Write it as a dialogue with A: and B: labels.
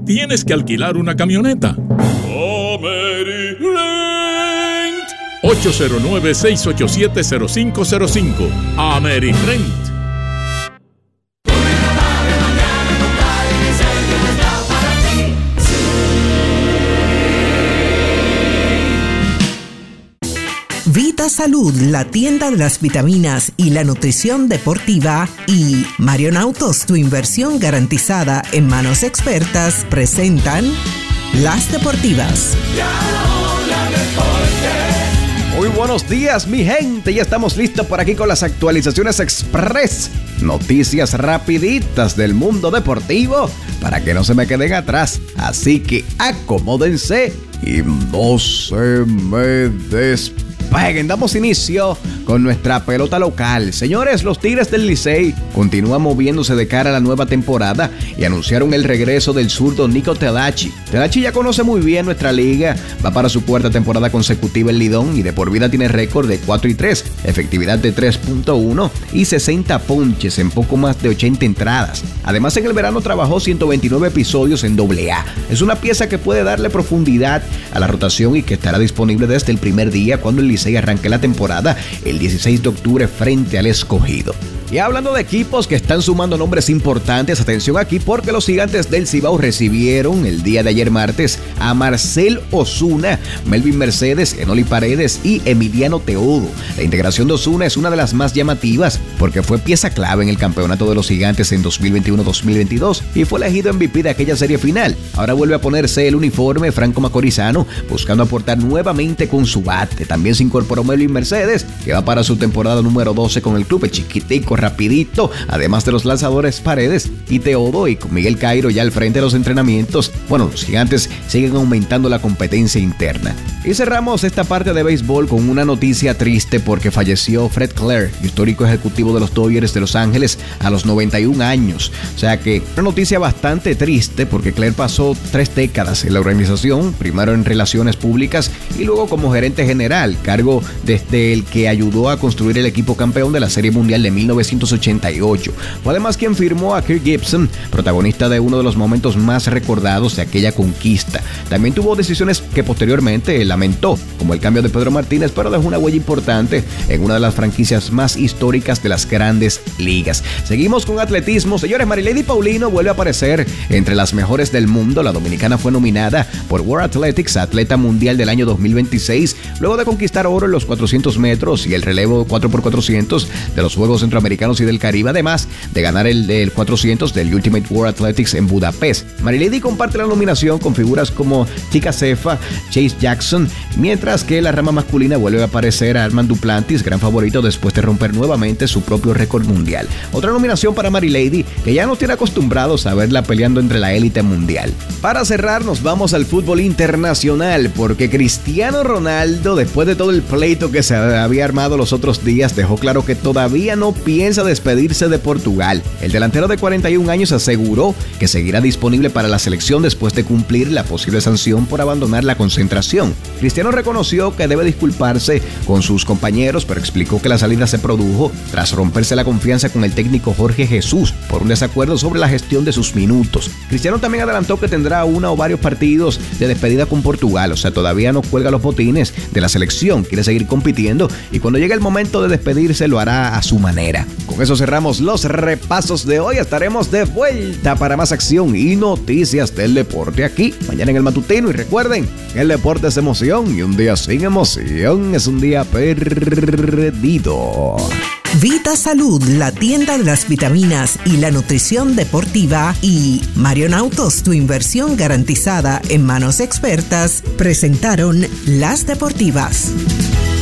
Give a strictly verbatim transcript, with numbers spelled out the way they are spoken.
A: tienes que alquilar una camioneta. ocho cero nueve, seis ocho siete, cero cinco cero cinco. AmeriRent.
B: Vita Salud, la tienda de las vitaminas y la nutrición deportiva, y Marion Autos, tu inversión garantizada en manos expertas, presentan Las Deportivas.
C: Muy buenos días, mi gente. Ya estamos listos por aquí con las actualizaciones express. Noticias rapiditas del mundo deportivo para que no se me queden atrás. Así que acomódense y no se me despeguen. Damos inicio con nuestra pelota local. Señores, los Tigres del Licey continúan moviéndose de cara a la nueva temporada y anunciaron el regreso del zurdo Nico Telachi. Telachi ya conoce muy bien nuestra liga, va para su cuarta temporada consecutiva en Lidón y de por vida tiene récord de cuatro y tres, efectividad de tres punto uno y sesenta ponches en poco más de ochenta entradas. Además, en el verano trabajó ciento veintinueve episodios en doble A. Es una pieza que puede darle profundidad a la rotación y que estará disponible desde el primer día cuando el Licey arranque la temporada el dieciséis de octubre frente al Escogido. Y hablando de equipos que están sumando nombres importantes, atención aquí porque los Gigantes del Cibao recibieron el día de ayer martes a Marcell Ozuna, Melvin Mercedes, Enoli Paredes y Emiliano Teodo. La integración de Ozuna es una de las más llamativas porque fue pieza clave en el campeonato de los Gigantes en dos mil veintiuno dos mil veintidós y fue elegido M V P de aquella serie final. Ahora vuelve a ponerse el uniforme Franco Macorizano buscando aportar nuevamente con su bate. También se incorporó Melvin Mercedes, que va para su temporada número doce con el club, el chiquitico, rapidito, además de los lanzadores Paredes y Teodo, y con Miguel Cairo ya al frente de los entrenamientos. Bueno, los Gigantes siguen aumentando la competencia interna. Y cerramos esta parte de béisbol con una noticia triste porque falleció Fred Clare, histórico ejecutivo de los Dodgers de Los Ángeles, a los noventa y un años. O sea que una noticia bastante triste porque Clare pasó tres décadas en la organización, primero en relaciones públicas y luego como gerente general, cargo desde el que ayudó a construir el equipo campeón de la Serie Mundial de mil novecientos ochenta y ocho. Fue además quien firmó a Kirk Gibson, protagonista de uno de los momentos más recordados de aquella conquista. También tuvo decisiones que posteriormente lamentó, como el cambio de Pedro Martínez, pero dejó una huella importante en una de las franquicias más históricas de las grandes ligas. Seguimos con atletismo. Señores, Marilady Paulino vuelve a aparecer entre las mejores del mundo. La dominicana fue nominada por World Athletics a Atleta Mundial del año dos mil veintiséis, luego de conquistar oro en los cuatrocientos metros y el relevo cuatro por cuatrocientos de los Juegos Centroamericanos y del Caribe, además de ganar el del cuatrocientos del Ultimate World Athletics en Budapest. Marilady comparte la nominación con figuras como Tika Cefa, Chase Jackson, mientras que la rama masculina vuelve a aparecer a Armand Duplantis, gran favorito después de romper nuevamente su propio récord mundial. Otra nominación para Marilady, que ya nos tiene acostumbrados a verla peleando entre la élite mundial. Para cerrar, nos vamos al fútbol internacional, porque Cristiano Ronaldo, después de todo el pleito que se había armado los otros días, dejó claro que todavía no piensa despedirse de Portugal. El delantero de cuarenta y un años aseguró que seguirá disponible para la selección después de cumplir la posible sanción por abandonar la concentración. Cristiano reconoció que debe disculparse con sus compañeros, pero explicó que la salida se produjo tras romperse la confianza con el técnico Jorge Jesús por un desacuerdo sobre la gestión de sus minutos. Cristiano también adelantó que tendrá una o varios partidos de despedida con Portugal, o sea, todavía no cuelga los botines de la selección, quiere seguir compitiendo y cuando llegue el momento de despedirse lo hará a su manera. Con eso cerramos los repasos de hoy. Estaremos de vuelta para más acción y noticias del deporte aquí mañana en el matutino. Y recuerden, el deporte es emoción y un día sin emoción es un día perdido.
B: Vita Salud, la tienda de las vitaminas y la nutrición deportiva, y Marion Autos, tu inversión garantizada en manos expertas, presentaron Las Deportivas.